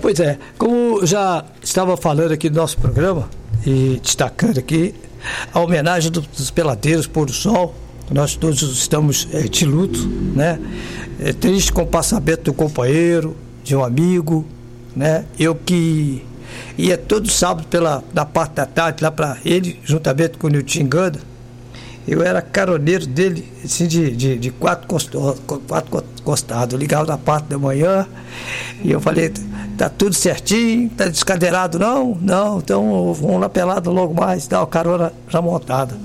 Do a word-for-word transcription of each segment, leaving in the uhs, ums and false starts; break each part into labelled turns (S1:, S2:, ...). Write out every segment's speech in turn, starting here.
S1: Pois é, como já estava falando aqui do nosso programa, e destacando aqui a homenagem dos peladeiros Pôr do Sol, nós todos estamos é, de luto, né? É, triste com o passamento do companheiro, de um amigo, né? Eu que ia todo sábado pela, da parte da tarde lá para ele, juntamente com o Nilton Ganda, eu era caroneiro dele, assim, de, de, de quatro, costo, quatro costados. Eu ligava na parte da manhã e eu falei, tá tudo certinho, tá descadeirado não? Não, então vamos lá pelado logo mais, dá a carona já montada.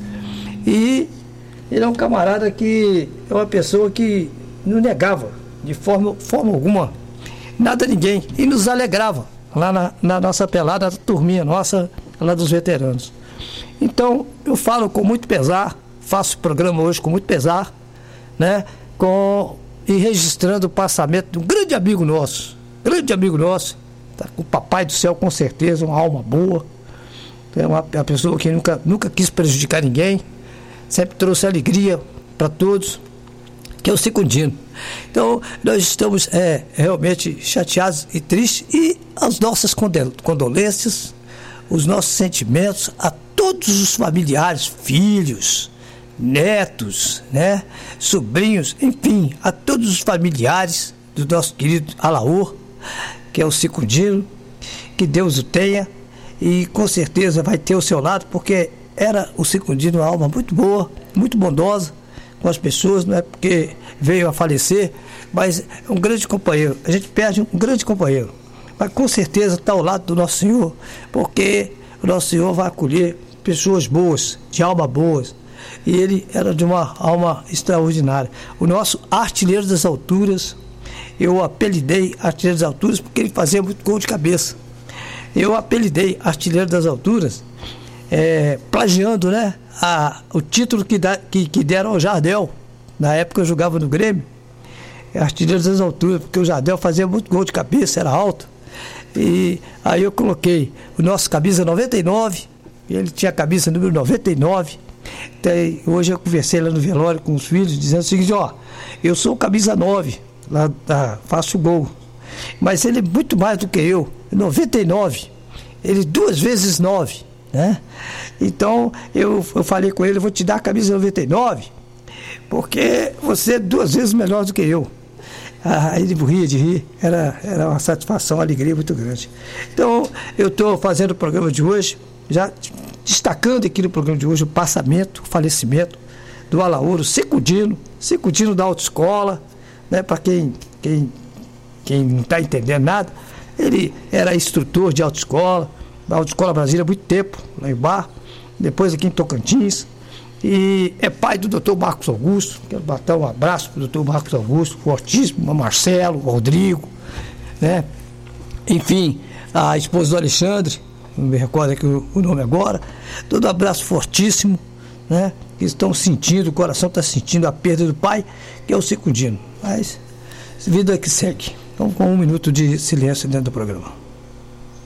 S1: E ele é um camarada que é uma pessoa que não negava de forma, forma alguma nada a ninguém e nos alegrava lá na, na nossa pelada, na turminha nossa, lá dos veteranos. Então eu falo com muito pesar, faço o programa hoje com muito pesar, né, com, e registrando o passamento de um grande amigo nosso, grande amigo nosso, tá, o Papai do Céu com certeza, uma alma boa, é uma, uma pessoa que nunca, nunca quis prejudicar ninguém, sempre trouxe alegria para todos, que é o Secundino. Então nós estamos é, realmente chateados e tristes, e as nossas condolências, os nossos sentimentos a todos os familiares, filhos, netos, né, sobrinhos, enfim, a todos os familiares do nosso querido Alaor, que é o Secundino, que Deus o tenha, e com certeza vai ter o seu lado, porque era o Secundino uma alma muito boa, muito bondosa com as pessoas, não é porque veio a falecer, mas é um grande companheiro. A gente perde um grande companheiro, mas com certeza está ao lado do Nosso Senhor, porque o Nosso Senhor vai acolher pessoas boas, de alma boas, e ele era de uma alma extraordinária. O nosso artilheiro das alturas, eu apelidei artilheiro das alturas porque ele fazia muito gol de cabeça. Eu apelidei artilheiro das alturas, é, plagiando, né, a, o título que, da, que, que deram ao Jardel, na época eu jogava no Grêmio, é artilheiro das alturas, porque o Jardel fazia muito gol de cabeça, era alto, e aí eu coloquei o nosso camisa noventa e nove, ele tinha a camisa número noventa e nove. Então, hoje eu conversei lá no velório com os filhos, dizendo o seguinte, ó, eu sou camisa nove, lá, lá faço gol, mas ele é muito mais do que eu, noventa e nove, ele duas vezes nove, né? Então eu, eu falei com ele, eu vou te dar a camisa noventa e nove, porque você é duas vezes melhor do que eu. Ah, ele morria de rir, era, era uma satisfação, uma alegria muito grande. Então eu estou fazendo o programa de hoje, já destacando aqui no programa de hoje o passamento, o falecimento do Alaor, o Secundino, Secundino da autoescola, né, para quem, quem, quem não está entendendo nada, ele era instrutor de autoescola, da Autoescola Brasília há muito tempo, lá em Bar, depois aqui em Tocantins, e é pai do doutor Marcos Augusto. Quero botar um abraço para o doutor Marcos Augusto, fortíssimo, Marcelo, Rodrigo, né? Enfim, a esposa do Alexandre, não me recordo aqui o, o nome agora, todo um abraço fortíssimo, né? Que estão sentindo, o coração está sentindo a perda do pai, que é o Secundino. Mas vida que segue. Então, com um minuto de silêncio dentro do programa.